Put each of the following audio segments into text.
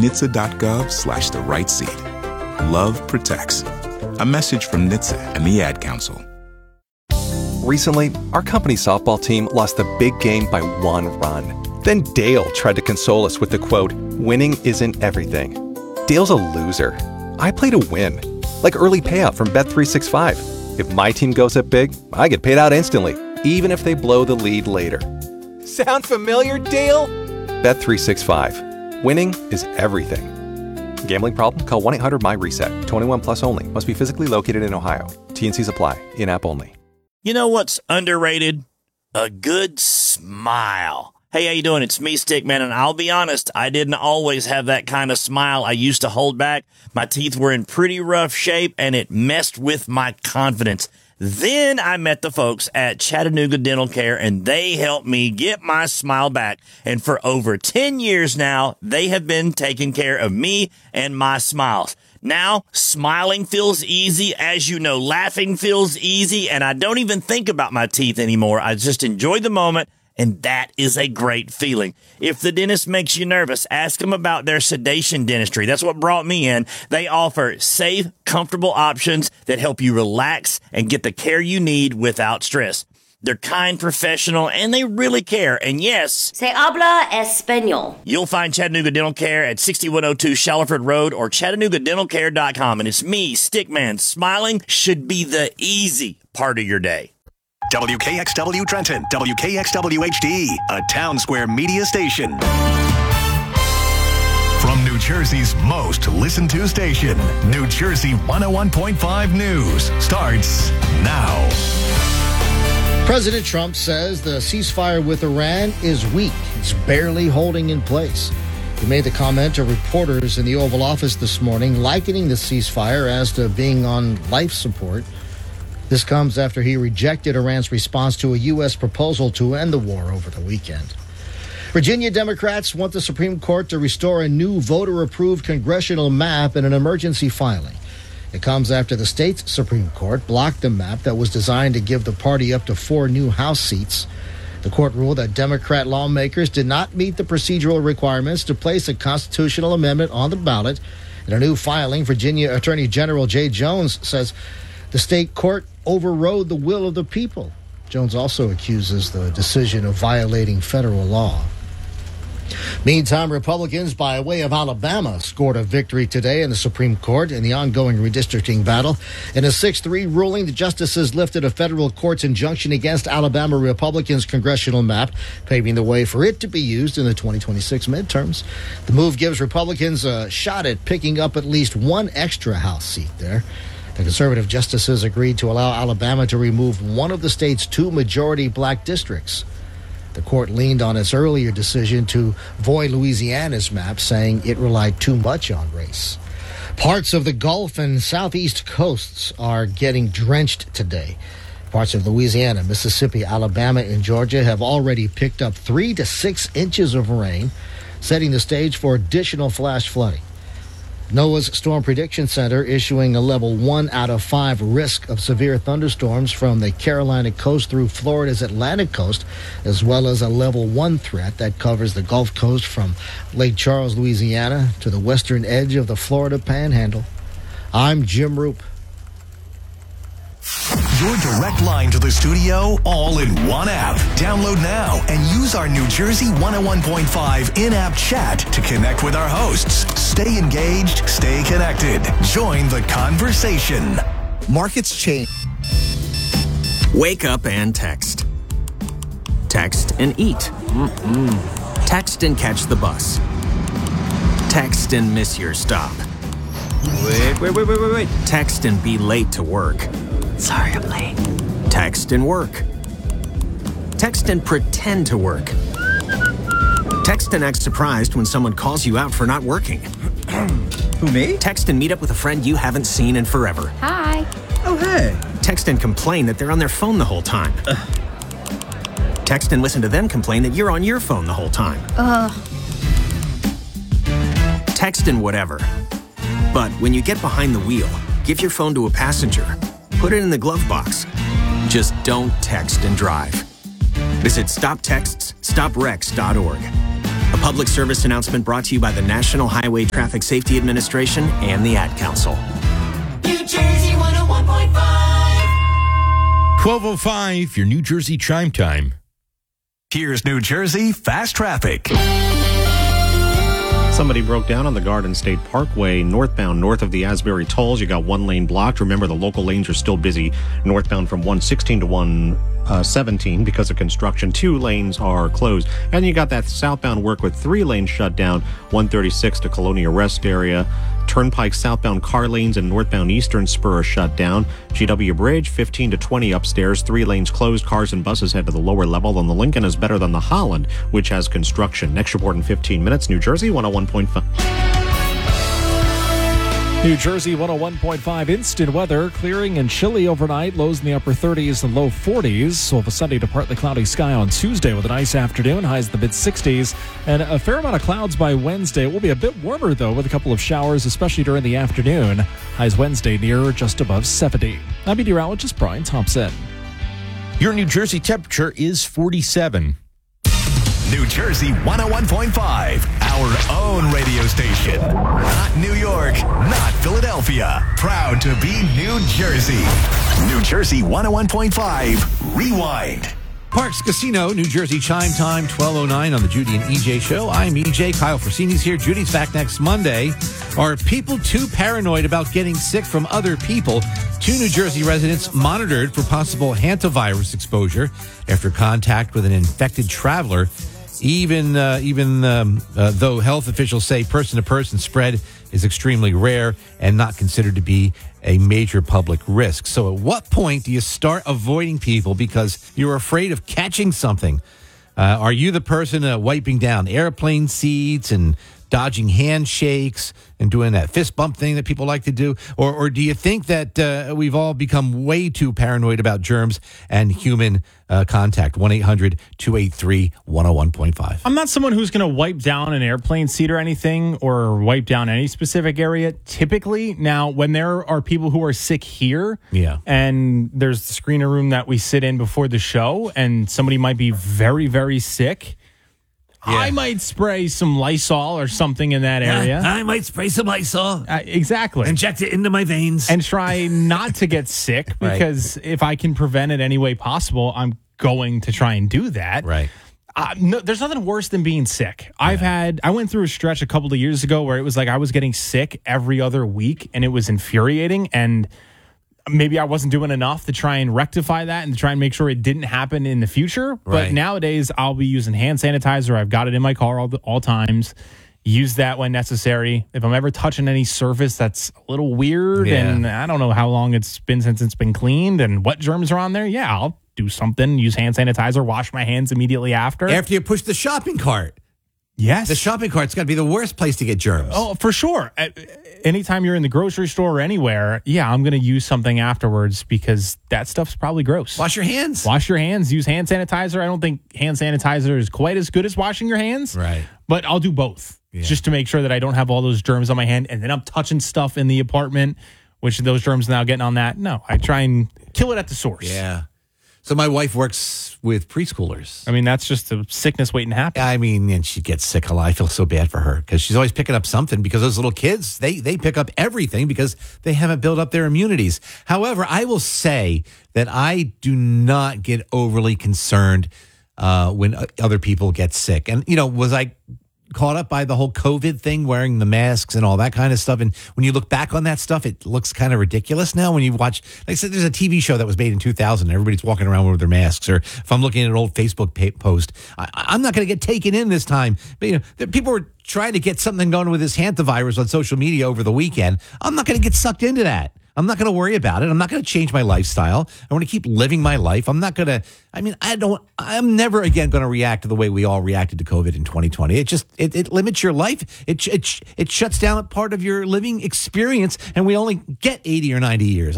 NHTSA.gov/the right seat. Love protects. A message from NHTSA and the Ad Council. Recently, our company softball team lost the big game by 1 run. Then Dale tried to console us with the quote, "Winning isn't everything." Dale's a loser. I play to win. Like early payout from Bet365. If my team goes up big, I get paid out instantly, even if they blow the lead later. Sound familiar, Dale? Bet365. Winning is everything. Gambling problem? Call 1-800-MY-RESET. 21 plus only. Must be physically located in Ohio. T&Cs apply. In-app only. You know what's underrated? A good smile. Hey, how you doing? It's me, Stickman, and I'll be honest, I didn't always have that kind of smile I used to hold back. My teeth were in pretty rough shape, and it messed with my confidence. Then I met the folks at Chattanooga Dental Care, and they helped me get my smile back. And for over 10 years now, they have been taking care of me and my smiles. Now, smiling feels easy. As you know, laughing feels easy, and I don't even think about my teeth anymore. I just enjoy the moment. And that is a great feeling. If the dentist makes you nervous, ask them about their sedation dentistry. That's what brought me in. They offer safe, comfortable options that help you relax and get the care you need without stress. They're kind, professional, and they really care. And yes, Se habla español. You'll find Chattanooga Dental Care at 6102 Shallowford Road or ChattanoogaDentalCare.com. And it's me, Stickman. Smiling should be the easy part of your day. WKXW Trenton, WKXW HD, a Town Square media station. From New Jersey's most listened to station, New Jersey 101.5 News starts now. President Trump says the ceasefire with Iran is weak. It's barely holding in place. He made the comment to reporters in the Oval Office this morning, likening the ceasefire as to being on life support. This comes after he rejected Iran's response to a U.S. proposal to end the war over the weekend. Virginia Democrats want the Supreme Court to restore a new voter-approved congressional map in an emergency filing. It comes after the state's Supreme Court blocked the map that was designed to give the party up to 4 new House seats. The court ruled that Democrat lawmakers did not meet the procedural requirements to place a constitutional amendment on the ballot. In a new filing, Virginia Attorney General Jay Jones says the state court overrode the will of the people. Jones also accuses the decision of violating federal law. Meantime, Republicans, by way of Alabama, scored a victory today in the Supreme Court in the ongoing redistricting battle. In a 6-3 ruling, the justices lifted a federal court's injunction against Alabama Republicans' congressional map, paving the way for it to be used in the 2026 midterms. The move gives Republicans a shot at picking up at least 1 extra House seat there. The conservative justices agreed to allow Alabama to remove one of the state's 2 majority black districts. The court leaned on its earlier decision to void Louisiana's map, saying it relied too much on race. Parts of the Gulf and southeast coasts are getting drenched today. Parts of Louisiana, Mississippi, Alabama, and Georgia have already picked up 3 to 6 inches of rain, setting the stage for additional flash flooding. NOAA's Storm Prediction Center issuing a level 1 out of 5 risk of severe thunderstorms from the Carolina coast through Florida's Atlantic coast, as well as a level 1 threat that covers the Gulf Coast from Lake Charles, Louisiana, to the western edge of the Florida Panhandle. I'm Jim Roop. Your direct line to the studio, all in one app. Download now and use our New Jersey 101.5 in-app chat to connect with our hosts. Stay engaged, stay connected. Join the conversation. Markets change. Wake up and text. Text and eat. Text and catch the bus. Text and miss your stop. Wait. Text and be late to work. Sorry, I'm late. Text and work. Text and pretend to work. Text and act surprised when someone calls you out for not working. Who, me? Text and meet up with a friend you haven't seen in forever. Hi. Oh, hey. Text and complain that they're on their phone the whole time. Text and listen to them complain that you're on your phone the whole time. Text and whatever. But when you get behind the wheel, give your phone to a passenger. Put it in the glove box. Just don't text and drive. Visit StopTextsStopWrecks.org. A public service announcement brought to you by the National Highway Traffic Safety Administration and the Ad Council. New Jersey 101.5. 12:05, your New Jersey Chime Time. Here's New Jersey Fast Traffic. Somebody broke down on the Garden State Parkway northbound north of the Asbury Tolls. You got one lane blocked. Remember, the local lanes are still busy northbound from 116 to 117 because of construction. 2 lanes are closed. And you got that southbound work with 3 lanes shut down, 136 to Colonia Rest area. Turnpike southbound car lanes and northbound Eastern Spur are shut down. GW Bridge, 15 to 20 upstairs, 3 lanes closed. Cars and buses head to the lower level. And the Lincoln is better than the Holland, which has construction. Next report in 15 minutes. New Jersey 101.5. New Jersey 101.5 instant weather, clearing and chilly overnight, lows in the upper 30s and low 40s. So a sunny to partly cloudy sky on Tuesday with a nice afternoon, highs in the mid-60s, and a fair amount of clouds by Wednesday. It will be a bit warmer, though, with a couple of showers, especially during the afternoon. Highs Wednesday near just above 70. I'm meteorologist Brian Thompson. Your New Jersey temperature is 47. New Jersey 101.5, our own radio station. Not New York, not Philadelphia. Proud to be New Jersey. New Jersey 101.5, Rewind. Parks Casino, New Jersey Chime Time, 12:09 on the Judy and EJ Show. I'm EJ. Kyle Frassini's here. Judy's back next Monday. Are people too paranoid about getting sick from other people? 2 New Jersey residents monitored for possible hantavirus exposure after contact with an infected traveler. Even though health officials say person-to-person spread is extremely rare and not considered to be a major public risk. So at what point do you start avoiding people because you're afraid of catching something? Are you the person wiping down airplane seats and dodging handshakes and doing that fist bump thing that people like to do? Or do you think that we've all become way too paranoid about germs and human contact? 1-800-283-101.5. I'm not someone who's going to wipe down an airplane seat or anything or wipe down any specific area typically. Now, when there are people who are sick here and there's the screener room that we sit in before the show and somebody might be very, very sick, I might spray some Lysol or something in that area. I might spray some Lysol. Exactly. Inject it into my veins. And try not to get sick because if I can prevent it any way possible, I'm going to try and do that. Right. No, there's nothing worse than being sick. I went through a stretch a couple of years ago where it was like I was getting sick every other week and it was infuriating, and maybe I wasn't doing enough to try and rectify that and to try and make sure it didn't happen in the future. But nowadays, I'll be using hand sanitizer. I've got it in my car all times. Use that when necessary. If I'm ever touching any surface that's a little weird and I don't know how long it's been since it's been cleaned and what germs are on there, I'll do something. Use hand sanitizer. Wash my hands immediately after. After you push the shopping cart. Yes. The shopping cart's got to be the worst place to get germs. Oh, for sure. Anytime you're in the grocery store or anywhere, I'm going to use something afterwards because that stuff's probably gross. Wash your hands. Wash your hands. Use hand sanitizer. I don't think hand sanitizer is quite as good as washing your hands. Right. But I'll do both just to make sure that I don't have all those germs on my hand. And then I'm touching stuff in the apartment, which those germs now getting on that. No, I try and kill it at the source. Yeah. So my wife works with preschoolers. I mean, that's just a sickness waiting to happen. I mean, and she gets sick a lot. I feel so bad for her because she's always picking up something because those little kids, they pick up everything because they haven't built up their immunities. However, I will say that I do not get overly concerned when other people get sick. And, was I caught up by the whole COVID thing, wearing the masks and all that kind of stuff? And when you look back on that stuff, it looks kind of ridiculous now when you watch, like I said, there's a TV show that was made in 2000 and everybody's walking around with their masks. Or if I'm looking at an old Facebook post, I'm not going to get taken in this time. But, people were trying to get something going with this hantavirus on social media over the weekend. I'm not going to get sucked into that. I'm not going to worry about it. I'm not going to change my lifestyle. I want to keep living my life. I'm not going to, I'm never again going to react to the way we all reacted to COVID in 2020. It limits your life. It shuts down a part of your living experience, and we only get 80 or 90 years.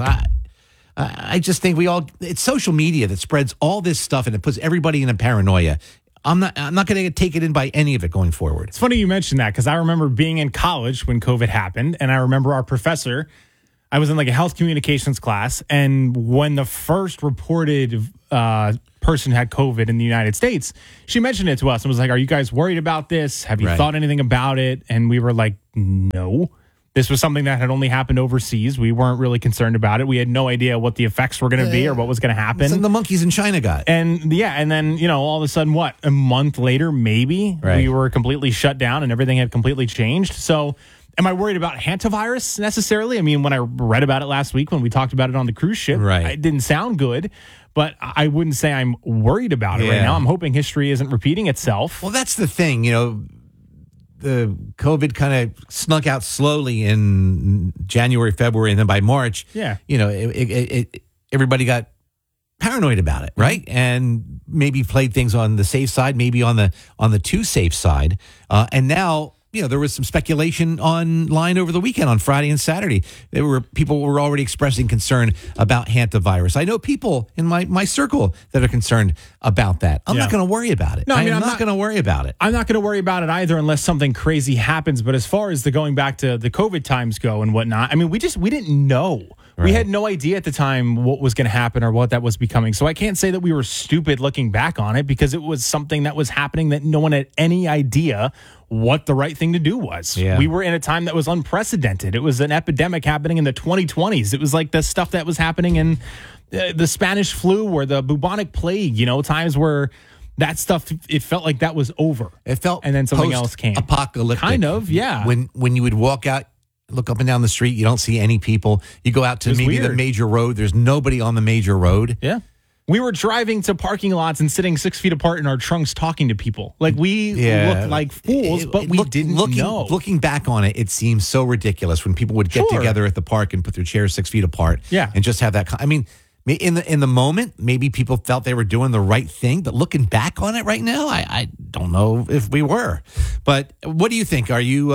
I just think it's social media that spreads all this stuff and it puts everybody in a paranoia. I'm not going to take it in by any of it going forward. It's funny you mentioned that because I remember being in college when COVID happened, and I remember our professor, I was in like a health communications class, and when the first reported person who had COVID in the United States, she mentioned it to us and was like, "Are you guys worried about this? Have you thought anything about it?" And we were like, "No." This was something that had only happened overseas. We weren't really concerned about it. We had no idea what the effects were going to be or what was going to happen. It's the monkeys in China got. And then, all of a sudden, a month later, maybe, we were completely shut down and everything had completely changed. So am I worried about hantavirus necessarily? I mean, when I read about it last week, when we talked about it on the cruise ship, it didn't sound good. But I wouldn't say I'm worried about it right now. I'm hoping history isn't repeating itself. Well, that's the thing, the COVID kind of snuck out slowly in January, February, and then by March, everybody got paranoid about it, right? And maybe played things on the safe side, maybe on the too safe side. And now, there was some speculation online over the weekend on Friday and Saturday. People were already expressing concern about hantavirus. I know people in my circle that are concerned about that. I'm not going to worry about it. I'm not going to worry about it. I'm not going to worry about it either unless something crazy happens. But as far as the going back to the COVID times go and whatnot, I mean, we didn't know. Right. We had no idea at the time what was going to happen or what that was becoming. So I can't say that we were stupid looking back on it because it was something that was happening that no one had any idea what the right thing to do was. Yeah. We were in a time that was unprecedented. It was an epidemic happening in the 2020s. It was like the stuff that was happening in the Spanish flu or the bubonic plague, times where that stuff, it felt like that was over. It felt and then something else came. Apocalyptic. Kind of, yeah. When you would walk out, look up and down the street, you don't see any people. You go out to maybe the major road, there's nobody on the major road. Yeah. We were driving to parking lots and sitting 6 feet apart in our trunks talking to people. Like, we looked like fools, but we didn't know. Looking back on it, it seems so ridiculous when people would get together at the park and put their chairs 6 feet apart and just have that. I mean, in the moment, maybe people felt they were doing the right thing, but looking back on it right now, I don't know if we were. But what do you think? Are you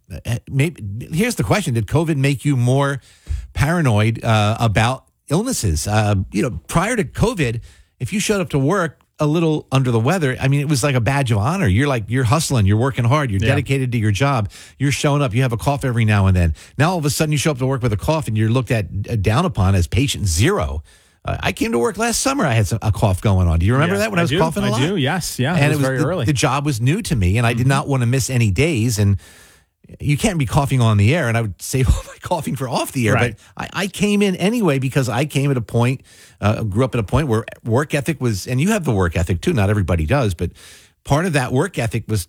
here's the question. Did COVID make you more paranoid about illnesses? Prior to COVID, if you showed up to work a little under the weather, I mean, it was like a badge of honor. You're hustling, you're working hard, you're dedicated to your job, you're showing up, you have a cough every now and then. Now all of a sudden you show up to work with a cough and you're looked at down upon as patient zero. I came to work last summer. I had a cough going on. Do you remember that when I was coughing a lot? I do, yes. Yeah, and it was very early. The job was new to me, and I did not want to miss any days. And you can't be coughing on the air, and I would save all my coughing for off the air. Right. But I came in anyway because I came at a point, grew up at a point where work ethic was, and you have the work ethic too. Not everybody does, but part of that work ethic was,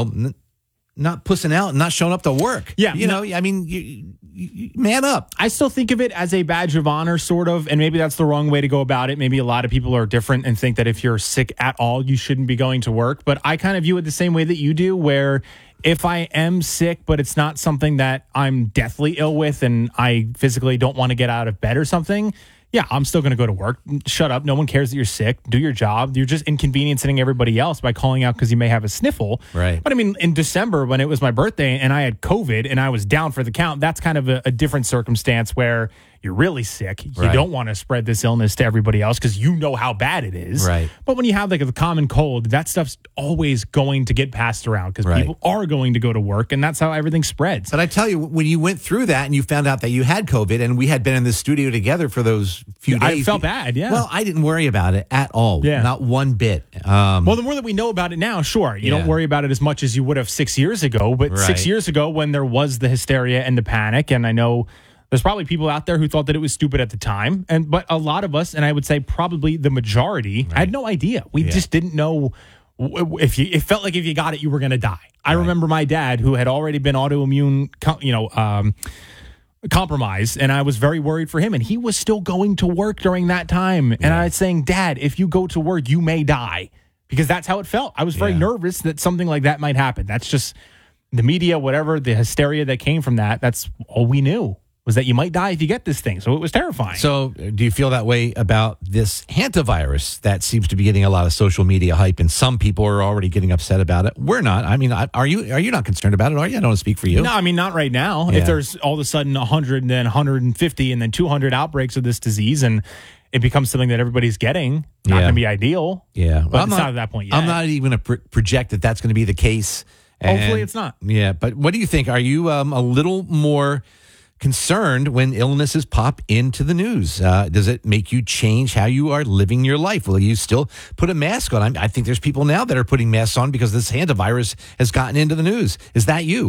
not pussing out and not showing up to work. Yeah. I mean, you man up. I still think of it as a badge of honor, sort of, and maybe that's the wrong way to go about it. Maybe a lot of people are different and think that if you're sick at all, you shouldn't be going to work. But I kind of view it the same way that you do, where if I am sick, but it's not something that I'm deathly ill with and I physically don't want to get out of bed or something, yeah, I'm still going to go to work. Shut up. No one cares that you're sick. Do your job. You're just inconveniencing everybody else by calling out because you may have a sniffle. Right. But I mean, in December, when it was my birthday and I had COVID and I was down for the count, that's kind of a different circumstance where you're really sick. You don't want to spread this illness to everybody else because you know how bad it is. Right. But when you have like a common cold, that stuff's always going to get passed around because people are going to go to work, and that's how everything spreads. But I tell you, when you went through that and you found out that you had COVID and we had been in the studio together for those few days. I felt bad, yeah. Well, I didn't worry about it at all. Yeah. Not one bit. Well, the more that we know about it now, sure. You don't worry about it as much as you would have 6 years ago. But 6 years ago, when there was the hysteria and the panic, and I know there's probably people out there who thought that it was stupid at the time, but a lot of us, and I would say probably the majority, had no idea. We just didn't know it felt like if you got it, you were going to die. I remember my dad, who had already been autoimmune, compromised, and I was very worried for him, and he was still going to work during that time. And I was saying, Dad, if you go to work, you may die, because that's how it felt. I was very nervous that something like that might happen. That's just the media, whatever, the hysteria that came from that. That's all we knew, was that you might die if you get this thing. So it was terrifying. So do you feel that way about this hantavirus that seems to be getting a lot of social media hype, and some people are already getting upset about it? We're not. I mean, are you not concerned about it, are you? I don't want to speak for you. No, I mean, not right now. Yeah. If there's all of a sudden 100 and then 150 and then 200 outbreaks of this disease and it becomes something that everybody's getting, not going to be ideal. Yeah. But it's not at that point yet. I'm not even going to project that that's going to be the case. Hopefully it's not. Yeah. But what do you think? Are you a little more concerned when illnesses pop into the news? Does it make you change how you are living your life? Will you still put a mask on? I think there's people now that are putting masks on because this hantavirus has gotten into the news. Is that you?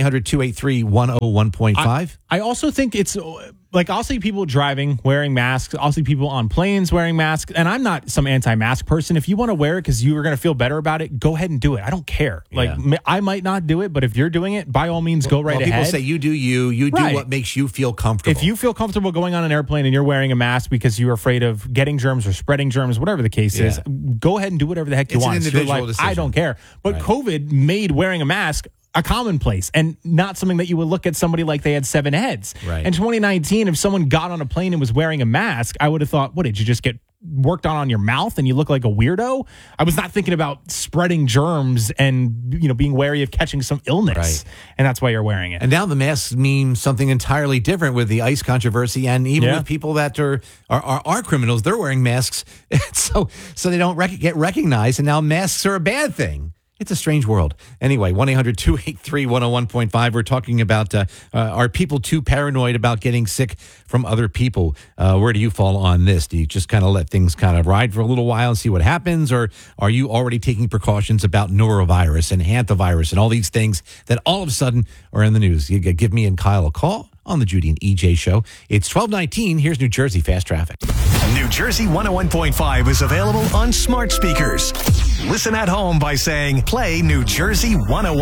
1-800-283-101.5. I also think it's like I'll see people driving wearing masks. I'll see people on planes wearing masks. And I'm not some anti-mask person. If you want to wear it because you are going to feel better about it, go ahead and do it. I don't care. Like I might not do it, but if you're doing it, by all means, go right ahead. People say you do you. You do what makes you feel comfortable. If you feel comfortable going on an airplane and you're wearing a mask because you're afraid of getting germs or spreading germs, whatever the case is, go ahead and do whatever the heck you want. It's an individual decision. I don't care. But COVID made wearing a mask a commonplace and not something that you would look at somebody like they had 7 heads. Right. In 2019, if someone got on a plane and was wearing a mask, I would have thought, what, did you just get worked on your mouth and you look like a weirdo? I was not thinking about spreading germs and being wary of catching some illness. Right. And that's why you're wearing it. And now the masks mean something entirely different with the ICE controversy, and even with people that are criminals, they're wearing masks so they don't get recognized, and now masks are a bad thing. It's a strange world. Anyway, 1-800-283-101.5. We're talking about are people too paranoid about getting sick from other people? Where do you fall on this? Do you just kind of let things kind of ride for a little while and see what happens? Or are you already taking precautions about norovirus and hantavirus and all these things that all of a sudden are in the news? You give me and Kyle a call on the Judy and EJ show. It's 12:19. Here's New Jersey Fast Traffic. New Jersey 101.5 is available on smart speakers. Listen at home by saying, play New Jersey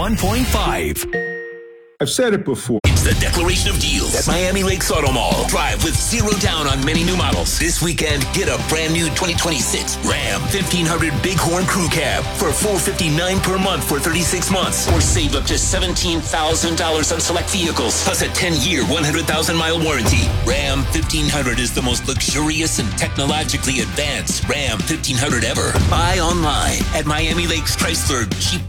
101.5. I've said it before. It's the Declaration of Deals at Miami Lakes Auto Mall. Drive with 0 down on many new models. This weekend, get a brand new 2026 Ram 1500 Bighorn Crew Cab for $459 per month for 36 months. Or save up to $17,000 on select vehicles. Plus a 10-year, 100,000-mile warranty. Ram 1500 is the most luxurious and technologically advanced Ram 1500 ever. Buy online at Miami Lakes Chrysler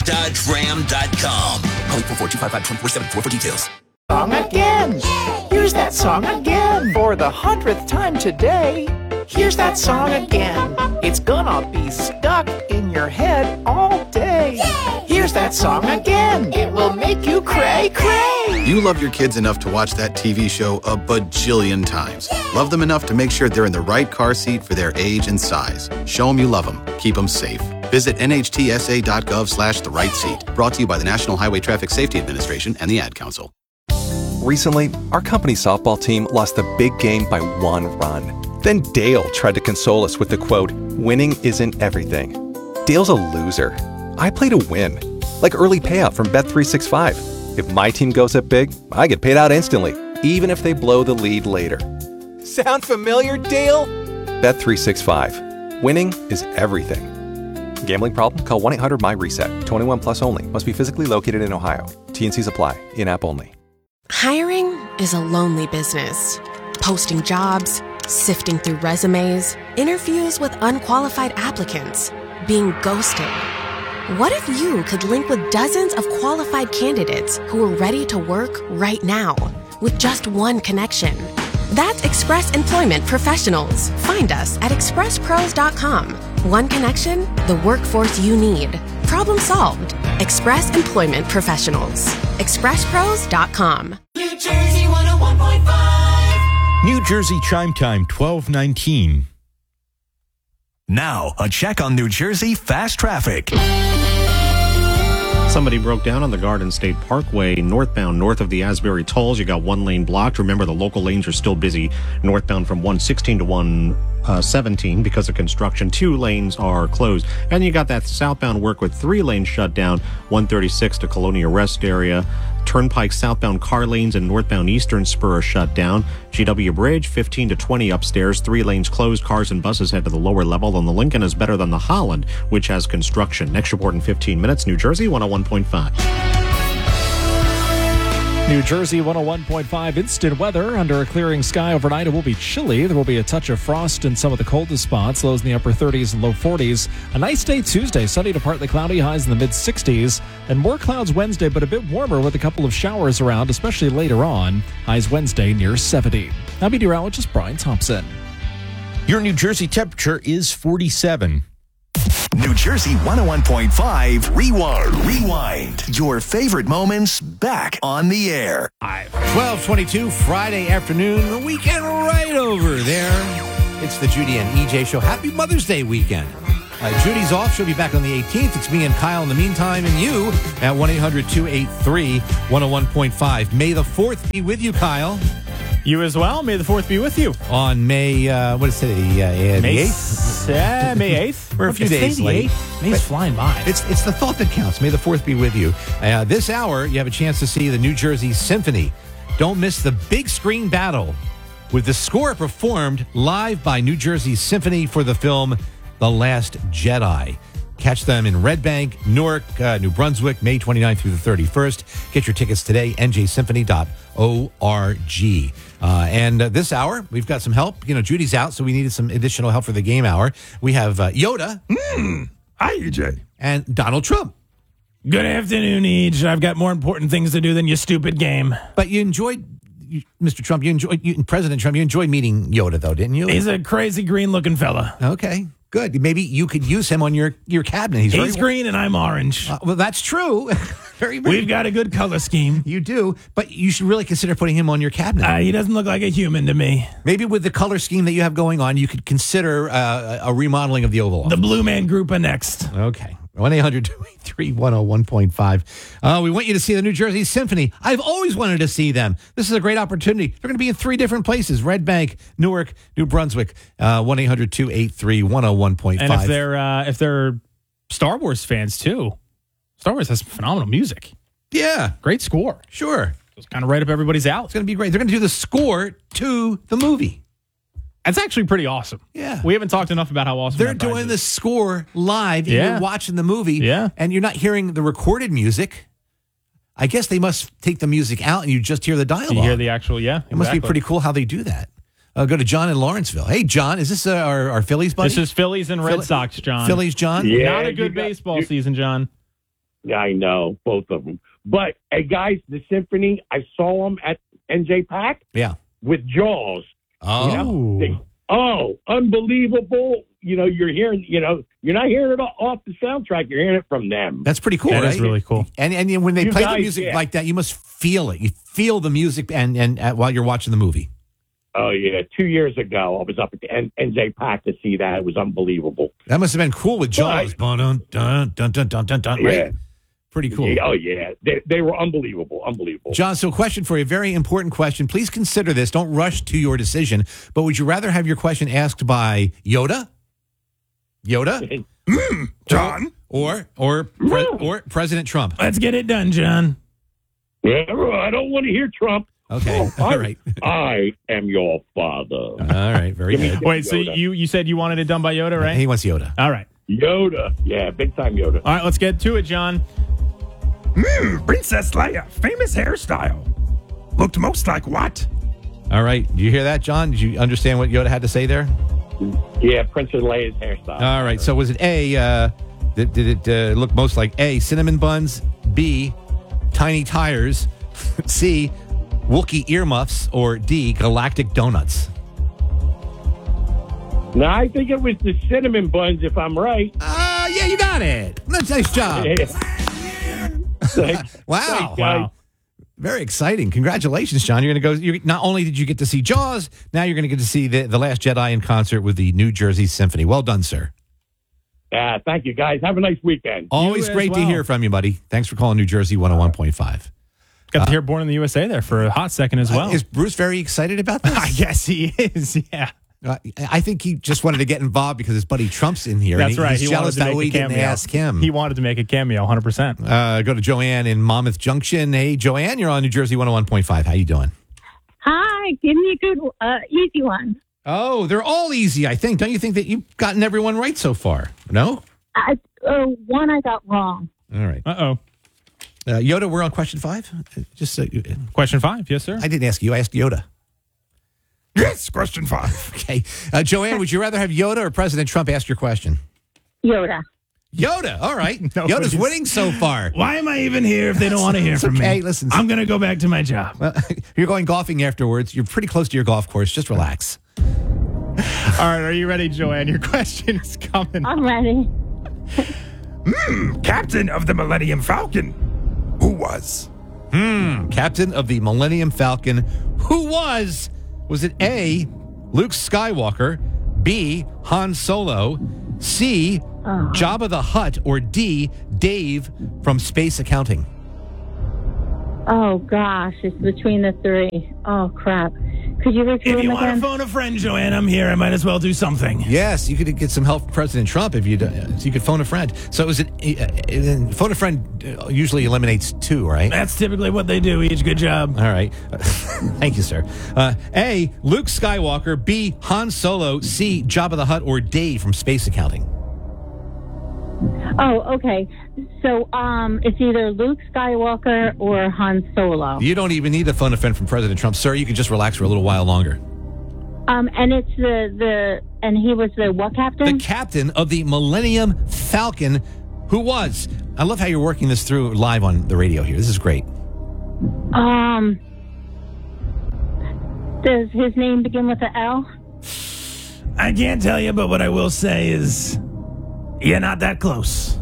JeepDodgeRam.com. Calling 44255-2474 for details. Song again. Here's that song again. For the 100th time today. Here's that song again. It's gonna be stuck in your head all day. Here's that song again. It will make you cray cray. You love your kids enough to watch that TV show a bajillion times. Love them enough to make sure they're in the right car seat for their age and size. Show them you love them. Keep them safe. Visit nhtsa.gov/the right seat. Brought to you by the National Highway Traffic Safety Administration and the Ad Council. Recently, our company softball team lost the big game by 1 run. Then Dale tried to console us with the quote, "Winning isn't everything." Dale's a loser. I play to win. Like early payout from Bet365. If my team goes up big, I get paid out instantly, even if they blow the lead later. Sound familiar, Dale? Bet365. Winning is everything. Gambling problem? Call 1-800-MY-RESET. 21 plus only. Must be physically located in Ohio. T&Cs apply. In-app only. Hiring is a lonely business. Posting jobs, sifting through resumes, interviews with unqualified applicants, being ghosted. What if you could link with dozens of qualified candidates who are ready to work right now with just one connection? That's Express Employment Professionals. Find us at expresspros.com. One connection, the workforce you need. Problem solved. Express Employment Professionals. expresspros.com. New Jersey 101.5. New Jersey Chime Time, 12:19. Now, a check on New Jersey fast traffic. Somebody broke down on the Garden State Parkway northbound north of the Asbury Tolls. You got 1 lane blocked. Remember, the local lanes are still busy northbound from 116 to 117 because of construction. 2 lanes are closed. And you got that southbound work with 3 lanes shut down, 136 to Colonia Rest area. Turnpike southbound car lanes and northbound Eastern Spur are shut down. GW Bridge, 15 to 20 upstairs, 3 lanes closed. Cars and buses head to the lower level. And the Lincoln is better than the Holland, which has construction. Next report in 15 minutes. New Jersey 101.5. New Jersey 101.5 instant weather. Under a clearing sky overnight, it will be chilly. There will be a touch of frost in some of the coldest spots. Lows in the upper 30s and low 40s. A nice day Tuesday. Sunny to partly cloudy. Highs in the mid-60s. And more clouds Wednesday, but a bit warmer with a couple of showers around, especially later on. Highs Wednesday near 70. I'm meteorologist Brian Thompson. Your New Jersey temperature is 47. New Jersey 101.5 Rewind. Your favorite moments back on the air. 12:22 Friday afternoon. The weekend right over there. It's the Judy and EJ show. Happy Mother's Day weekend. Judy's off. She'll be back on the 18th. It's me and Kyle in the meantime, and you at 1-800-283-101.5. May the 4th be with you, Kyle. You as well. May the 4th be with you. On May, what is today? May 8th? May 8th? We're a few days late. May's flying by. It's the thought that counts. May the 4th be with you. This hour, you have a chance to see the New Jersey Symphony. Don't miss the big screen battle with the score performed live by New Jersey Symphony for the film The Last Jedi. Catch them in Red Bank, Newark, New Brunswick, May 29th through the 31st. Get your tickets today, njsymphony.org. And this hour, we've got some help. You know, Judy's out, so we needed some additional help for the game hour. We have Yoda. Hi, EJ. And Donald Trump. Good afternoon, Eej. I've got more important things to do than your stupid game. But you enjoyed, Mr. Trump, President Trump, you enjoyed meeting Yoda, though, didn't you? He's a crazy green-looking fella. Okay. Good. Maybe you could use him on your cabinet. He's green and I'm orange. Well, that's true. We've got a good color scheme. You do, but you should really consider putting him on your cabinet. He doesn't look like a human to me. Maybe with the color scheme that you have going on, you could consider a remodeling of the Oval Office. The Blue Man Group are next. Okay. 1-800-283-101.5. We want you to see the New Jersey Symphony. I've always wanted to see them. This is a great opportunity. They're going to be in 3 different places: Red Bank, Newark, New Brunswick. 1-800-283-101.5. And if they're Star Wars fans too, Star Wars has phenomenal music. Yeah, great score. Sure, it's kind of right up everybody's alley. It's going to be great. They're going to do the score to the movie. That's actually pretty awesome. Yeah. We haven't talked enough about how awesome they're doing the score live. And you're watching the movie. Yeah. And you're not hearing the recorded music. I guess they must take the music out and you just hear the dialogue. You hear the actual, It must be pretty cool how they do that. Go to John in Lawrenceville. Hey, John, is this our Phillies buddy? This is Phillies and Red Sox, John. Phillies, John? Yeah, not a good baseball season, John. I know, both of them. But, hey, guys, the Symphony, I saw them at NJ Pack. Yeah. With Jaws. Oh. Unbelievable. You know, you're hearing, you're not hearing it off the soundtrack. You're hearing it from them. That's pretty cool, That right? is really cool. And when they play the music like that, you must feel it. You feel the music and while you're watching the movie. Oh, yeah. 2 years ago, I was up at the NJ Pack to see that. It was unbelievable. That must have been cool with Jaws. Dun, dun, dun, dun, dun, dun, dun, right? Yeah. Pretty cool. Yeah, oh, yeah. They were unbelievable. Unbelievable. John, so question for you, a very important question. Please consider this. Don't rush to your decision. But would you rather have your question asked by Yoda? John? Or President Trump? Let's get it done, John. Yeah, I don't want to hear Trump. Okay, all right. I am your father. All right, very good. Wait, so you said you wanted it done by Yoda, right? He wants Yoda. All right. Yoda. Yeah, big time Yoda. All right, let's get to it, John. Princess Leia, famous hairstyle. Looked most like what? All right, do you hear that, John? Did you understand what Yoda had to say there? Yeah, Princess Leia's hairstyle. All right, so was it A, did it look most like A, cinnamon buns, B, tiny tires, C, Wookiee earmuffs, or D, galactic donuts? No, I think it was the cinnamon buns, if I'm right. Yeah, you got it. Nice job. Wow. Very exciting. Congratulations, John. You're going to go. Not only did you get to see Jaws, now you're going to get to see the Last Jedi in concert with the New Jersey Symphony. Well done, sir. Thank you, guys. Have a nice weekend. Always great to hear from you, buddy. Thanks for calling New Jersey 101.5. Got to hear Born in the USA there for a hot second as well. Is Bruce very excited about this? I guess he is, yeah. I think he just wanted to get involved because his buddy Trump's in here. That's right. He's jealous that we didn't ask him. He wanted to make a cameo, 100%. Go to Joanne in Monmouth Junction. Hey, Joanne, you're on New Jersey 101.5. How you doing? Hi. Give me a good, easy one. Oh, they're all easy, I think. Don't you think that you've gotten everyone right so far? No? One I got wrong. All right. Uh-oh. Yoda, we're on question 5? Question 5, yes, sir. I didn't ask you. I asked Yoda. Yes, question 5. Okay. Joanne, would you rather have Yoda or President Trump ask your question? Yoda. Yoda. All right. Yoda's winning so far. Why am I even here if they don't want to hear from me? Okay, listen. I'm going to go back to my job. Well, you're going golfing afterwards. You're pretty close to your golf course. Just relax. All right. Are you ready, Joanne? Your question is coming. I'm ready. Captain of the Millennium Falcon. Who was? Captain of the Millennium Falcon. Who was? Was it A, Luke Skywalker, B, Han Solo, C, Jabba the Hutt, or D, Dave from Space Accounting? Oh, gosh. It's between the three. Oh, crap. Could you repeat If you them want again? to phone a friend, Joanne, I'm here. I might as well do something. Yes, you could get some help from President Trump if you could phone a friend. So is it phone a friend usually eliminates two, right? That's typically what they do each. Good job. All right. Thank you, sir. A, Luke Skywalker, B, Han Solo, C, Jabba the Hutt, or D from Space Accounting? Oh, okay. So it's either Luke Skywalker or Han Solo. You don't even need to phone a friend from President Trump, sir. You can just relax for a little while longer. And it's and he was the what captain? The captain of the Millennium Falcon, who was. I love how you're working this through live on the radio here. This is great. Does his name begin with a L? I can't tell you, but what I will say is you're not that close.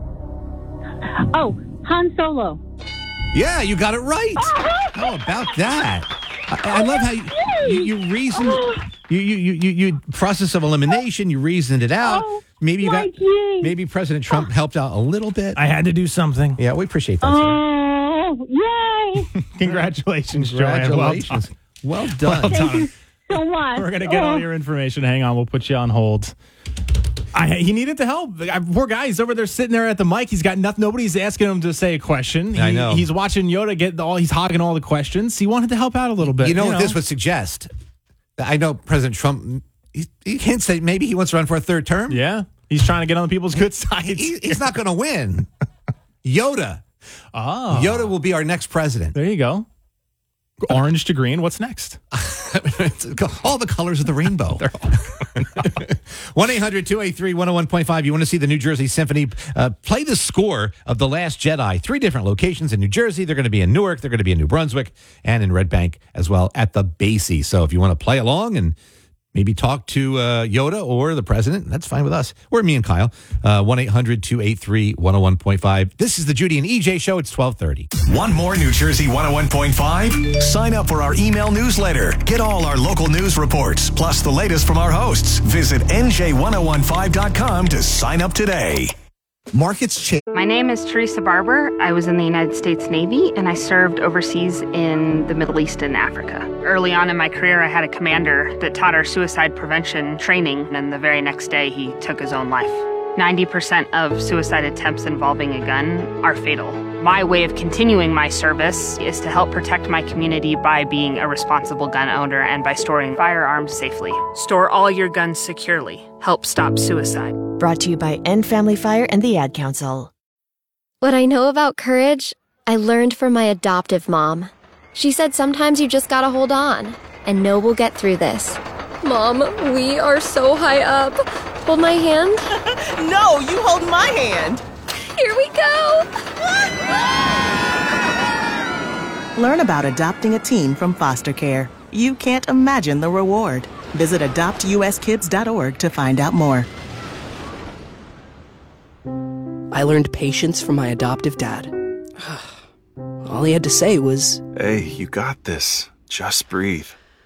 Oh, Han Solo. Yeah, you got it right. How about that? I love how you reasoned. You process of elimination. You reasoned it out. Maybe maybe President Trump helped out a little bit. I had to do something. Yeah, we appreciate that. Oh, yay! Congratulations, Joanne. Congratulations. Well done. Well done. Thank you so much. We're going to get all your information. Hang on. We'll put you on hold. He needed the help. Poor guy. He's over there sitting there at the mic. He's got nothing. Nobody's asking him to say a question. I know. He's watching Yoda he's hogging all the questions. He wanted to help out a little bit. You know what this would suggest? I know President Trump, he can't say maybe he wants to run for a third term. Yeah. He's trying to get on people's good sides. He's not going to win. Yoda. Oh. Yoda will be our next president. There you go. Orange to green. What's next? All the colors of the rainbow. 1-800-283-101.5. You want to see the New Jersey Symphony play the score of The Last Jedi. 3 different locations in New Jersey. They're going to be in Newark. They're going to be in New Brunswick and in Red Bank as well at the Basie. So if you want to play along and maybe talk to Yoda or the president, that's fine with us. Or me and Kyle. 1-800-283-101.5. This is the Judy and EJ Show. It's 12:30. Want more New Jersey 101.5? Sign up for our email newsletter. Get all our local news reports, plus the latest from our hosts. Visit NJ1015.com to sign up today. Markets change. My name is Teresa Barber. I was in the United States Navy, and I served overseas in the Middle East and Africa. Early on in my career, I had a commander that taught our suicide prevention training, and the very next day, he took his own life. 90% of suicide attempts involving a gun are fatal. My way of continuing my service is to help protect my community by being a responsible gun owner and by storing firearms safely. Store all your guns securely. Help stop suicide. Brought to you by End Family Fire and the Ad Council. What I know about courage, I learned from my adoptive mom. She said sometimes you just gotta hold on and know we'll get through this. Mom, we are so high up. Hold my hand. No, you hold my hand. Here we go. Learn about adopting a teen from foster care. You can't imagine the reward. Visit adoptuskids.org to find out more. I learned patience from my adoptive dad. All he had to say was, "Hey, you got this. Just breathe."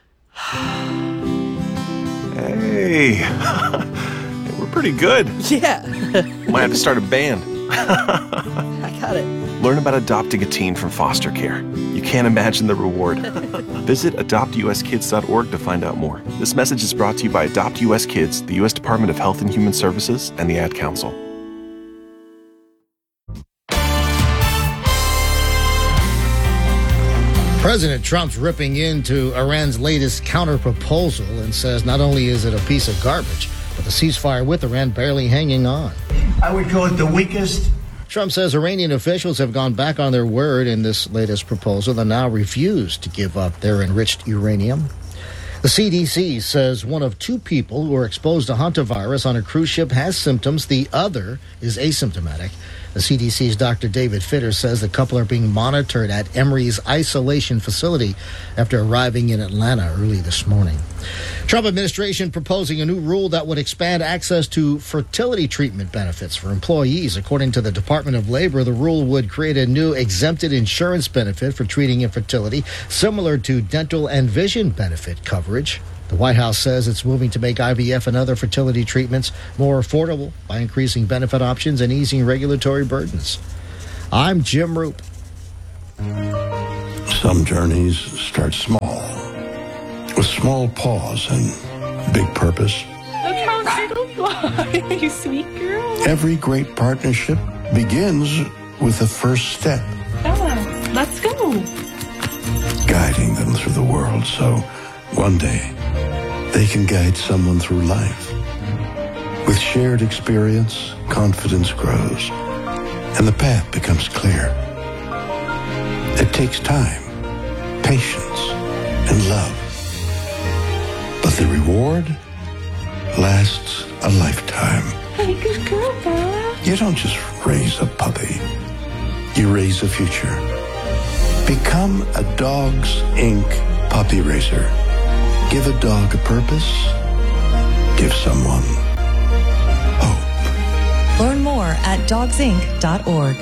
Hey, we're pretty good. Yeah. Might have to start a band. I got it. Learn about adopting a teen from foster care. You can't imagine the reward. Visit adoptuskids.org to find out more. This message is brought to you by Adopt US Kids, the U.S. Department of Health and Human Services, and the Ad Council. President Trump's ripping into Iran's latest counter-proposal and says not only is it a piece of garbage, but the ceasefire with Iran barely hanging on. I would call it the weakest. Trump says Iranian officials have gone back on their word in this latest proposal and now refuse to give up their enriched uranium. The CDC says one of 2 people who were exposed to hantavirus on a cruise ship has symptoms. The other is asymptomatic. The CDC's Dr. David Fitter says the couple are being monitored at Emory's isolation facility after arriving in Atlanta early this morning. Trump administration proposing a new rule that would expand access to fertility treatment benefits for employees. According to the Department of Labor, the rule would create a new exempted insurance benefit for treating infertility, similar to dental and vision benefit coverage. The White House says it's moving to make IVF and other fertility treatments more affordable by increasing benefit options and easing regulatory burdens. I'm Jim Roop. Some journeys start small, with small pause and big purpose. Look how little fly, you sweet girl. Every great partnership begins with the first step. Bella, let's go. Guiding them through the world so one day they can guide someone through life. With shared experience, confidence grows, and the path becomes clear. It takes time, patience, and love. But the reward lasts a lifetime. Hey, good girl, Bella. You don't just raise a puppy. You raise a future. Become a Dogs Inc. puppy raiser. Give a dog a purpose. Give someone hope. Learn more at dogsinc.org.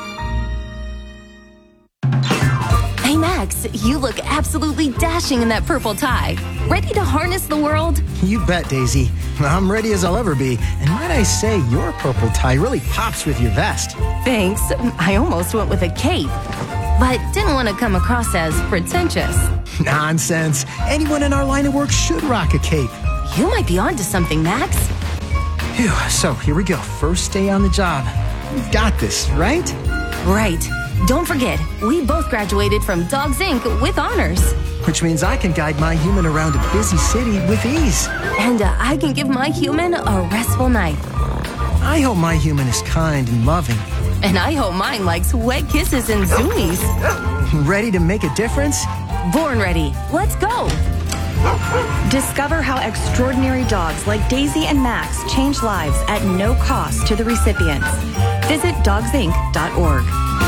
Hey, Max, you look absolutely dashing in that purple tie. Ready to harness the world? You bet, Daisy. I'm ready as I'll ever be. And might I say, your purple tie really pops with your vest. Thanks. I almost went with a cape, but didn't want to come across as pretentious. Nonsense. Anyone in our line of work should rock a cape. You might be onto something, Max. Phew, so here we go. First day on the job. You've got this, right? Right. Don't forget, we both graduated from Dogs Inc. with honors. Which means I can guide my human around a busy city with ease. And I can give my human a restful night. I hope my human is kind and loving. And I hope mine likes wet kisses and zoomies. Ready to make a difference? Born ready. Let's go. Discover how extraordinary dogs like Daisy and Max change lives at no cost to the recipients. Visit dogsinc.org.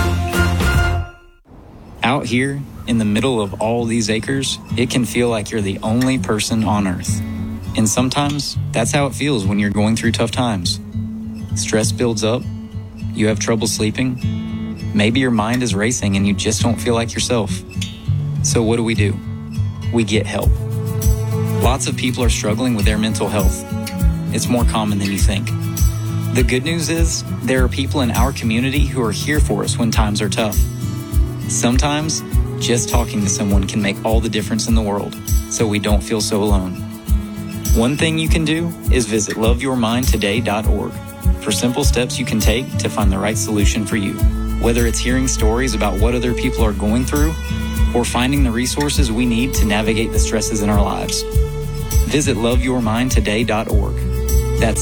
Out here, in the middle of all these acres, it can feel like you're the only person on Earth. And sometimes, that's how it feels when you're going through tough times. Stress builds up, you have trouble sleeping, maybe your mind is racing and you just don't feel like yourself. So what do? We get help. Lots of people are struggling with their mental health. It's more common than you think. The good news is, there are people in our community who are here for us when times are tough. Sometimes, just talking to someone can make all the difference in the world, so we don't feel so alone. One thing you can do is visit loveyourmindtoday.org for simple steps you can take to find the right solution for you. Whether it's hearing stories about what other people are going through, or finding the resources we need to navigate the stresses in our lives. Visit loveyourmindtoday.org. That's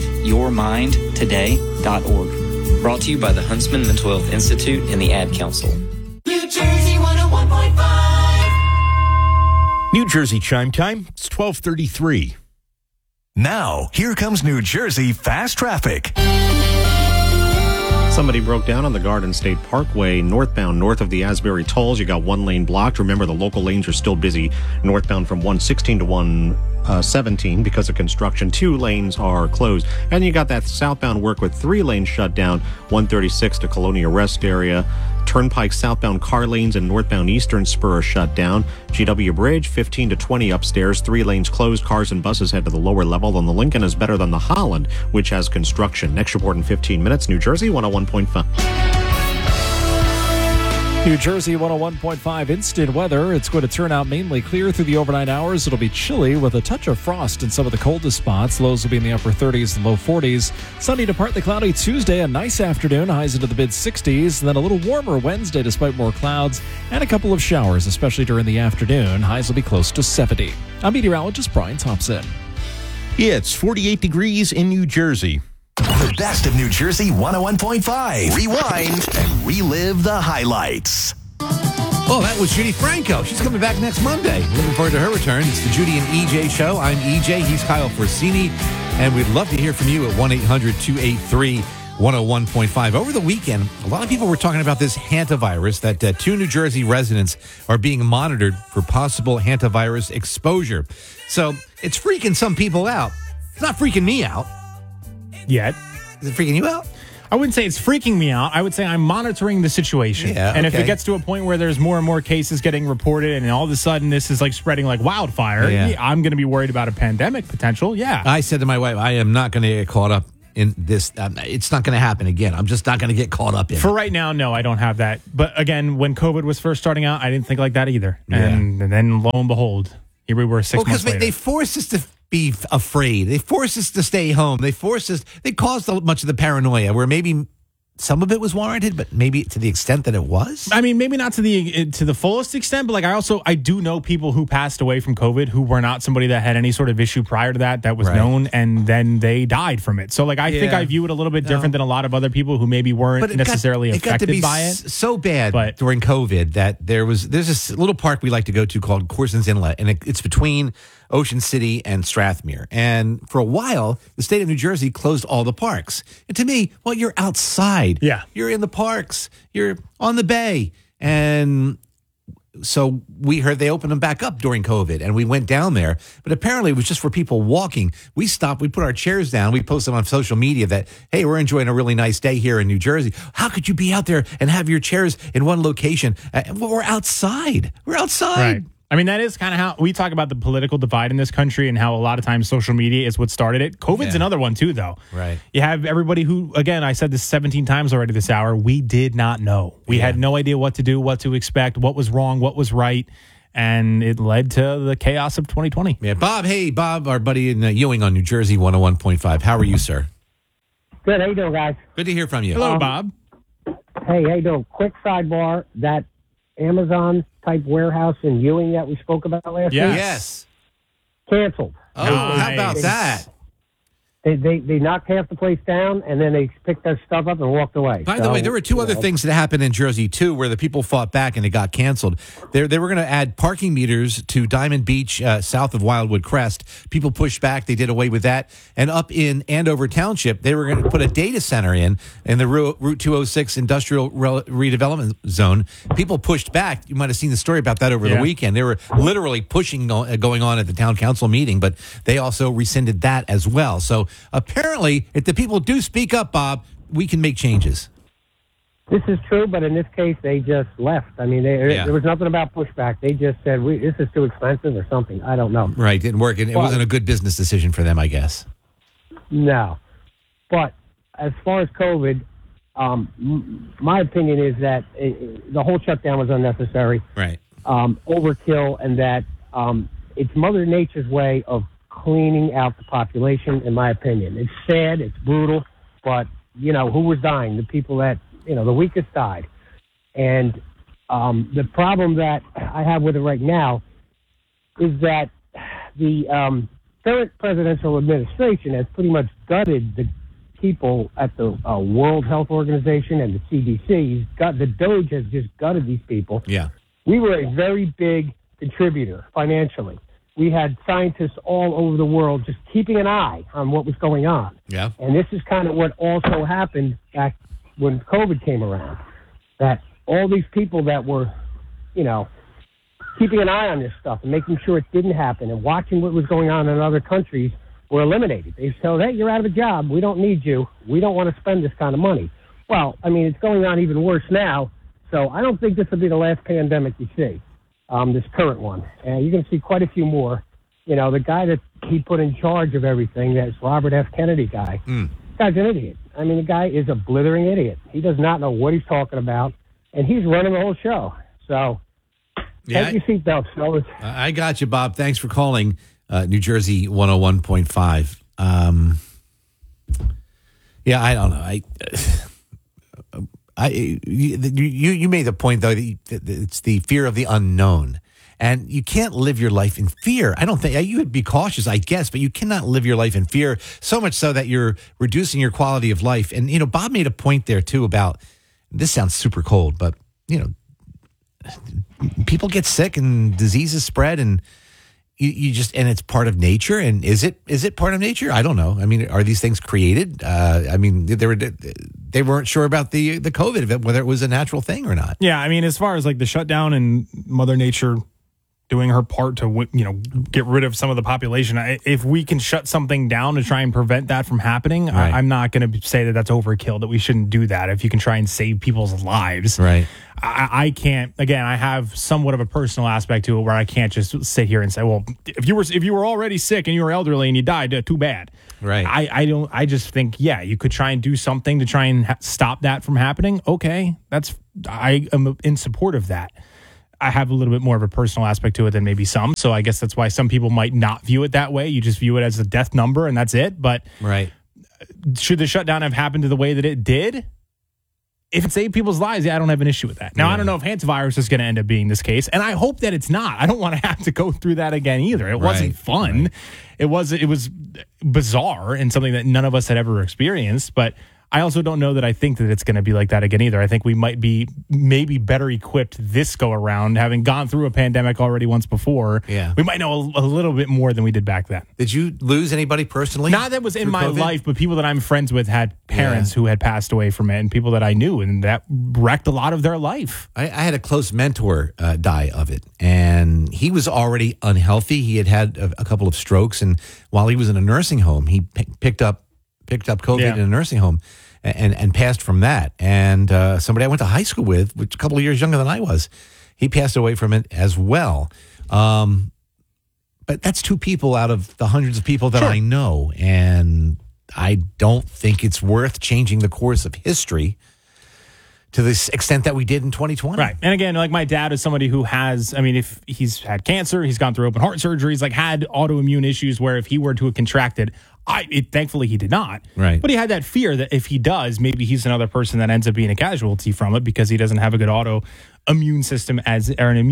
loveyourmindtoday.org. Brought to you by the Huntsman Mental Health Institute and the Ad Council. New Jersey 101.5. New Jersey chime time. It's 12:33. Now, here comes New Jersey Fast Traffic. Somebody broke down on the Garden State Parkway northbound north of the Asbury Tolls. You got one lane blocked. Remember, the local lanes are still busy northbound from 116 to 117 because of construction. 2 lanes are closed. And you got that southbound work with 3 lanes shut down, 136 to Colonia Rest area. Turnpike southbound car lanes and northbound Eastern Spur are shut down. GW Bridge, 15 to 20 upstairs, 3 lanes closed. Cars and buses head to the lower level. And the Lincoln is better than the Holland, which has construction. Next report in 15 minutes. New Jersey 101.5. New Jersey 101.5 instant weather. It's going to turn out mainly clear through the overnight hours. It'll be chilly with a touch of frost in some of the coldest spots. Lows will be in the upper 30s and low 40s. Sunny to partly cloudy Tuesday, a nice afternoon, highs into the mid 60s. And then a little warmer Wednesday despite more clouds and a couple of showers, especially during the afternoon. Highs will be close to 70. I'm meteorologist Brian Thompson. It's 48 degrees in New Jersey. The best of New Jersey 101.5. Rewind and relive the highlights. Oh, that was Judy Franco. She's coming back next Monday. Looking forward to her return. It's the Judy and EJ show. I'm EJ. He's Kyle Forsini. And we'd love to hear from you at 1-800-283 101.5. Over the weekend, a lot of people were talking about this hantavirus, that 2 New Jersey residents are being monitored for possible hantavirus exposure. So it's freaking some people out. It's not freaking me out. Yet. Is it freaking you out? I wouldn't say it's freaking me out. I would say I'm monitoring the situation. Yeah, and if okay. it gets to a point where there's more and more cases getting reported and all of a sudden this is like spreading like wildfire, I'm going to be worried about a pandemic potential. Yeah. I said to my wife, I am not going to get caught up in this. It's not going to happen again. I'm just not going to get caught up in For it. right now, no, I don't have that. But again, when COVID was first starting out, I didn't think like that either. And then lo and behold, here we were 6 months later. They forced us to be afraid. They forced us to stay home. They caused much of the paranoia where maybe some of it was warranted, but maybe to the extent that it was. I mean, maybe not to the fullest extent, but like I do know people who passed away from COVID who were not somebody that had any sort of issue prior to that was known, and then they died from it. So like I think I view it a little bit different than a lot of other people who maybe weren't necessarily affected by it. So bad during COVID that there's this little park we like to go to called Corson's Inlet, and it's between Ocean City and Strathmere. And for a while, the state of New Jersey closed all the parks. And to me, well, you're outside. Yeah. You're in the parks. You're on the bay. And so we heard they opened them back up during COVID, and we went down there. But apparently it was just for people walking. We stopped. We put our chairs down. We posted on social media that, hey, we're enjoying a really nice day here in New Jersey. How could you be out there and have your chairs in one location? We're outside. We're outside. Right. I mean, that is kind of how we talk about the political divide in this country and how a lot of times social media is what started it. COVID's another one, too, though. Right. You have everybody who, again, I said this 17 times already this hour, we did not know. We had no idea what to do, what to expect, what was wrong, what was right. And it led to the chaos of 2020. Yeah, Bob. Hey, Bob, our buddy in Ewing on New Jersey 101.5. How are you, sir? Good. How you doing, guys? Good to hear from you. Hello, Bob. Hey, how you doing? Quick sidebar. That Amazon-type warehouse in Ewing that we spoke about last week? Yes. Canceled. Oh, how about that? They knocked half the place down, and then they picked their stuff up and walked away. By the way, there were two other things that happened in Jersey, too, where the people fought back and it got canceled. They were going to add parking meters to Diamond Beach, south of Wildwood Crest. People pushed back. They did away with that. And up in Andover Township, they were going to put a data center in the Route 206 Industrial Redevelopment Zone. People pushed back. You might have seen the story about that over the weekend. They were literally pushing going on at the town council meeting, but they also rescinded that as well. So apparently, if the people do speak up, Bob, we can make changes. This is true, but in this case, they just left. I mean, there was nothing about pushback. They just said, this is too expensive or something. I don't know. Right, didn't work. It wasn't a good business decision for them, I guess. No. But as far as COVID, my opinion is that the whole shutdown was unnecessary. Right. Overkill, and that it's Mother Nature's way of cleaning out the population, in my opinion. It's sad, it's brutal, but, who was dying? The people that, the weakest died. And the problem that I have with it right now is that the current presidential administration has pretty much gutted the people at the World Health Organization and the CDC. The DOJ has just gutted these people. Yeah. We were a very big contributor financially. We had scientists all over the world just keeping an eye on what was going on. Yeah. And this is kind of what also happened back when COVID came around, that all these people that were, keeping an eye on this stuff and making sure it didn't happen and watching what was going on in other countries were eliminated. They said, hey, you're out of a job. We don't need you. We don't want to spend this kind of money. Well, I mean, it's going on even worse now. So I don't think this will be the last pandemic you see. This current one. And you're going to see quite a few more. The guy that he put in charge of everything, that's Robert F. Kennedy guy, guy's an idiot. I mean, the guy is a blithering idiot. He does not know what he's talking about, and he's running the whole show. So take your seatbelts, fellas. I got you, Bob. Thanks for calling New Jersey 101.5. Yeah, I don't know. You made the point, though, that it's the fear of the unknown. And you can't live your life in fear. I don't think you would be cautious, I guess, but you cannot live your life in fear, so much so that you're reducing your quality of life. And, Bob made a point there, too, about this sounds super cold, but, people get sick and diseases spread. And you just, and it's part of nature. And is it part of nature? I don't know. I mean, are these things created? I mean, they weren't sure about the COVID, whether it was a natural thing or not. Yeah, I mean, as far as like the shutdown and Mother Nature doing her part to, get rid of some of the population. If we can shut something down to try and prevent that from happening, right. I'm not going to say that that's overkill, that we shouldn't do that. If you can try and save people's lives. Right. I can't, again, I have somewhat of a personal aspect to it where I can't just sit here and say, well, if you were already sick and you were elderly and you died, too bad. Right. I just think, yeah, you could try and do something to try and stop that from happening. Okay. I am in support of that. I have a little bit more of a personal aspect to it than maybe some. So I guess that's why some people might not view it that way. You just view it as a death number and that's it. But right. Should the shutdown have happened to the way that it did? If it saved people's lives, I don't have an issue with that. Now, I don't know if hantavirus is going to end up being this case, and I hope that it's not. I don't want to have to go through that again either. It wasn't fun. Right. It was bizarre and something that none of us had ever experienced, but I also don't know that I think that it's going to be like that again either. I think we might be maybe better equipped this go around, having gone through a pandemic already once before. Yeah. We might know a little bit more than we did back then. Did you lose anybody personally? Not that was in my life, but people that I'm friends with had parents who had passed away from it and people that I knew, and that wrecked a lot of their life. I had a close mentor die of it, and he was already unhealthy. He had a couple of strokes, and while he was in a nursing home, he picked up COVID in a nursing home and passed from that. And somebody I went to high school with, which a couple of years younger than I was, he passed away from it as well. But that's two people out of the hundreds of people that I know. And I don't think it's worth changing the course of history to this extent that we did in 2020. Right. And again, like my dad is somebody who has, I mean, if he's had cancer, he's gone through open heart surgery, he's like had autoimmune issues where if he were to have contracted, thankfully he did not. Right. But he had that fear that if he does, maybe he's another person that ends up being a casualty from it because he doesn't have a good immune system as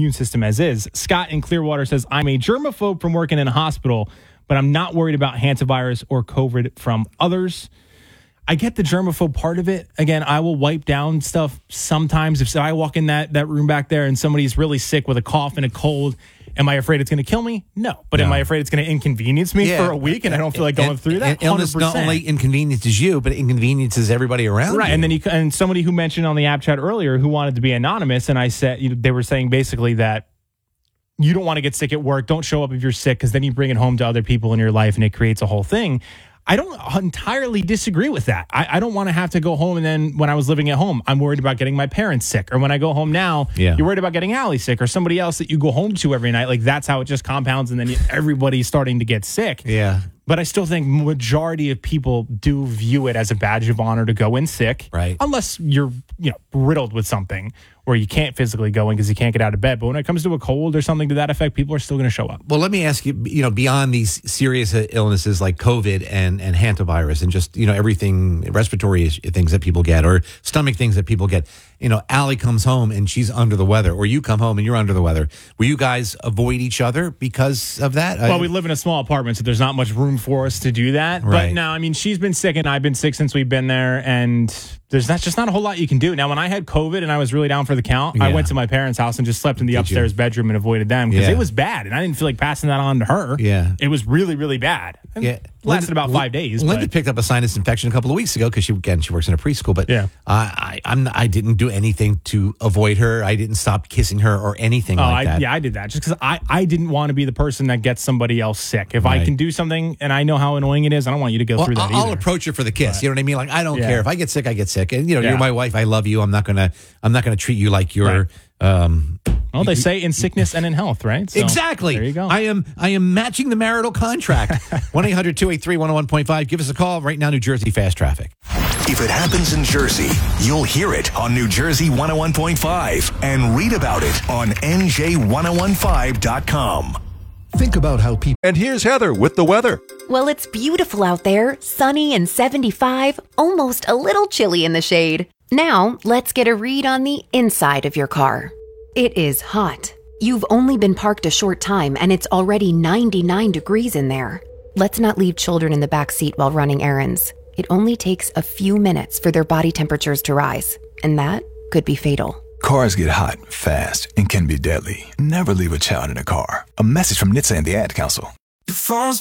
is. Scott in Clearwater says, I'm a germaphobe from working in a hospital, but I'm not worried about hantavirus or COVID from others. I get the germaphobe part of it. Again, I will wipe down stuff sometimes. If I walk in that room back there and somebody's really sick with a cough and a cold, am I afraid it's going to kill me? No. But am I afraid it's going to inconvenience me for a week and I don't feel like going through that? 100%. Illness not only inconveniences you, but it inconveniences everybody around right. you. And then and somebody who mentioned on the app chat earlier who wanted to be anonymous, and I said, they were saying basically that you don't want to get sick at work. Don't show up if you're sick because then you bring it home to other people in your life and it creates a whole thing. I don't entirely disagree with that. I don't want to have to go home and then when I was living at home, I'm worried about getting my parents sick. Or when I go home now, you're worried about getting Allie sick or somebody else that you go home to every night. Like that's how it just compounds and then everybody's starting to get sick. Yeah. But I still think majority of people do view it as a badge of honor to go in sick. Right. Unless you're riddled with something where you can't physically go in because you can't get out of bed. But when it comes to a cold or something to that effect, people are still going to show up. Well, let me ask you, beyond these serious illnesses like COVID and hantavirus and just, everything, respiratory things that people get or stomach things that people get, Allie comes home and she's under the weather or you come home and you're under the weather. Will you guys avoid each other because of that? Well, we live in a small apartment, so there's not much room for us to do that. Right. But no, I mean, she's been sick and I've been sick since we've been there and there's just not a whole lot you can do. Now, when I had COVID and I was really down for the count, I went to my parents' house and just slept in the upstairs bedroom and avoided them because it was bad. And I didn't feel like passing that on to her. Yeah. It was really, really bad. It lasted about 5 days. Linda picked up a sinus infection a couple of weeks ago because she works in a preschool. But I didn't do anything to avoid her. I didn't stop kissing her or anything like that. Yeah, I did that just because I didn't want to be the person that gets somebody else sick. If I can do something and I know how annoying it is, I don't want you to go through that either. I'll approach her for the kiss. You know what I mean? Like I don't care if I get sick, I get sick. And you're my wife. I love you. I'm not gonna treat you like you're. Well, they say in sickness and in health, right? So, exactly. There you go. I am matching the marital contract. 1-800-283-101.5. Give us a call right now. New Jersey Fast Traffic. If it happens in Jersey, you'll hear it on New Jersey 101.5 and read about it on NJ1015.com. Think about how people. And here's Heather with the weather. Well, it's beautiful out there, sunny and 75, almost a little chilly in the shade. Now, let's get a read on the inside of your car. It is hot. You've only been parked a short time and it's already 99 degrees in there. Let's not leave children in the back seat while running errands. It only takes a few minutes for their body temperatures to rise, and that could be fatal. Cars get hot, fast, and can be deadly. Never leave a child in a car. A message from NHTSA and the Ad Council. Your phone's